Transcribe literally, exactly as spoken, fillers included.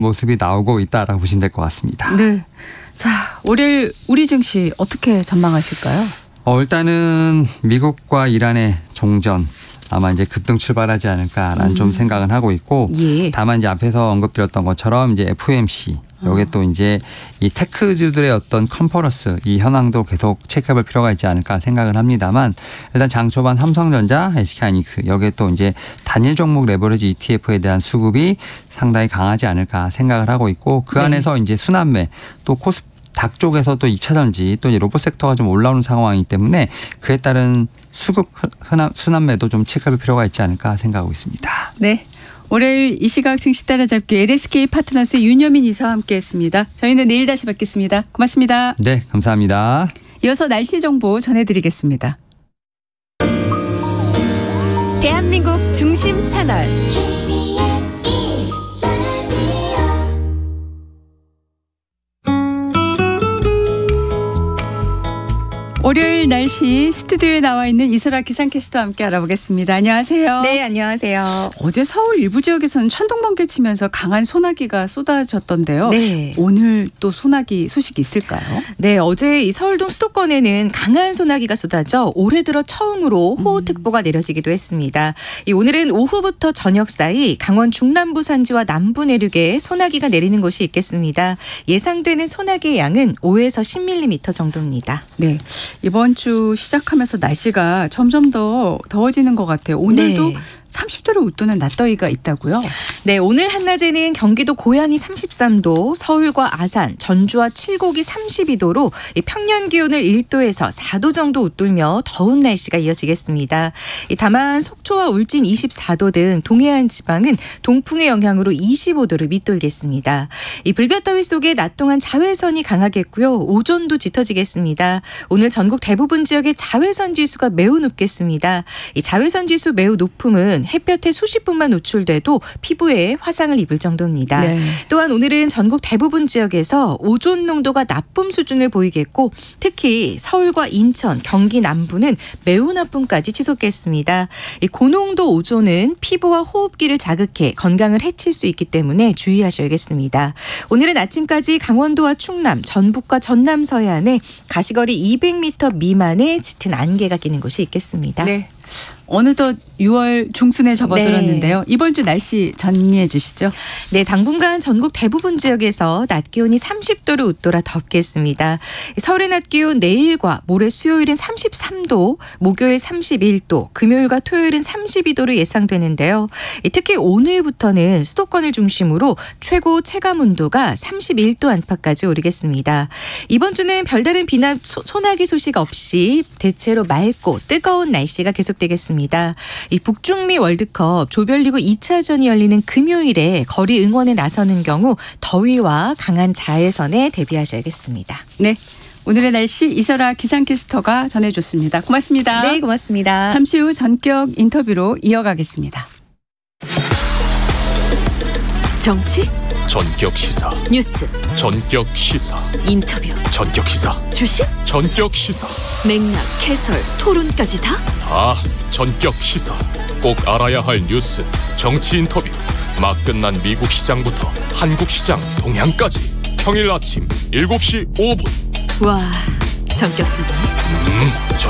모습이 나오고 있다라고 보시면 될 것 같습니다. 네. 자, 월요일 우리 증시 어떻게 전망하실까요? 어, 일단은 미국과 이란의 종전 아마 이제 급등 출발하지 않을까라는 음. 좀 생각은 하고 있고 예. 다만 이제 앞에서 언급드렸던 것처럼 이제 에프오엠씨 요게 또 이제 이 테크주들의 어떤 컨퍼런스 이 현황도 계속 체크해볼 필요가 있지 않을까 생각을 합니다만 일단 장 초반 삼성전자, 에스케이하이닉스 여기에 또 이제 단일 종목 레버리지 이티에프에 대한 수급이 상당히 강하지 않을까 생각을 하고 있고 그 안에서 네. 이제 순환매 또 코스 닥 쪽에서 또 이 차 전지 또 이제 로봇 섹터가 좀 올라오는 상황이기 때문에 그에 따른 수급 순환매도 좀 체크할 필요가 있지 않을까 생각하고 있습니다. 네. 월요일 이 시각 증시 따라잡기 엘에스케이 파트너스의 윤여민 이사와 함께했습니다. 저희는 내일 다시 뵙겠습니다. 고맙습니다. 네, 감사합니다. 이어서 날씨 정보 전해드리겠습니다. 대한민국 중심 채널 월요일 날씨 스튜디오에 나와 있는 이소라 기상캐스터와 함께 알아보겠습니다. 안녕하세요. 네, 안녕하세요. 어제 서울 일부 지역에서는 천둥 번개 치면서 강한 소나기가 쏟아졌던데요. 네. 오늘 또 소나기 소식이 있을까요? 네, 어제 이 서울동 수도권에는 강한 소나기가 쏟아져 올해 들어 처음으로 호우특보가 내려지기도 했습니다. 이 오늘은 오후부터 저녁 사이 강원 중남부 산지와 남부 내륙에 소나기가 내리는 곳이 있겠습니다. 예상되는 소나기의 양은 오에서 십 밀리미터 정도입니다. 네. 이번 주 시작하면서 날씨가 점점 더 더워지는 것 같아요. 오늘도 네. 삼십 도를 웃도는 낮더위가 있다고요? 네, 오늘 한낮에는 경기도 고양이 삼십삼 도, 서울과 아산, 전주와 칠곡이 삼십이 도로 평년 기온을 일 도에서 사 도 정도 웃돌며 더운 날씨가 이어지겠습니다. 다만 속초와 울진 이십사 도 등 동해안 지방은 동풍의 영향으로 이십오 도를 밑돌겠습니다. 이 불볕더위 속에 낮 동안 자외선이 강하겠고요. 오존도 짙어지겠습니다. 오늘 전국 대부분 지역의 자외선 지수가 매우 높겠습니다. 이 자외선 지수 매우 높음은 햇볕에 수십 분만 노출돼도 피부에 화상을 입을 정도입니다. 네. 또한 오늘은 전국 대부분 지역에서 오존 농도가 나쁨 수준을 보이겠고 특히 서울과 인천, 경기 남부는 매우 나쁨까지 치솟겠습니다. 이 고농도 오존은 피부와 호흡기를 자극해 건강을 해칠 수 있기 때문에 주의하셔야겠습니다. 오늘은 아침까지 강원도와 충남, 전북과 전남 서해안에 가시거리 이백 미터 미만의 짙은 안개가 끼는 곳이 있겠습니다. 네. 어느덧 유월 중순에 접어들었는데요. 네. 이번 주 날씨 정리해 주시죠. 네, 당분간 전국 대부분 지역에서 낮 기온이 삼십 도를 웃돌아 덥겠습니다. 서울의 낮 기온 내일과 모레 수요일은 삼십삼 도, 목요일 삼십일 도, 금요일과 토요일은 삼십이 도로 예상되는데요. 특히 오늘부터는 수도권을 중심으로 최고 체감 온도가 삼십일 도 안팎까지 오르겠습니다. 이번 주는 별다른 비나 소나기 소식 없이 대체로 맑고 뜨거운 날씨가 계속되겠습니다. 이 북중미 월드컵 조별리그 이 차전이 열리는 금요일에 거리 응원에 나서는 경우 더위와 강한 자외선에 대비하셔야겠습니다. 네, 오늘의 날씨 이설아 기상캐스터가 전해줬습니다. 고맙습니다. 네, 고맙습니다. 잠시 후 전격 인터뷰로 이어가겠습니다. 정치 전격 시사 뉴스 전격 시사 인터뷰 전격 시사 주식 전격 시사 맥락 해설 토론까지 다 다 전격 시사 꼭 알아야 할 뉴스 정치 인터뷰 막 끝난 미국 시장부터 한국 시장 동향까지 평일 아침 일곱 시 오 분 와 전격적이네. 음, 전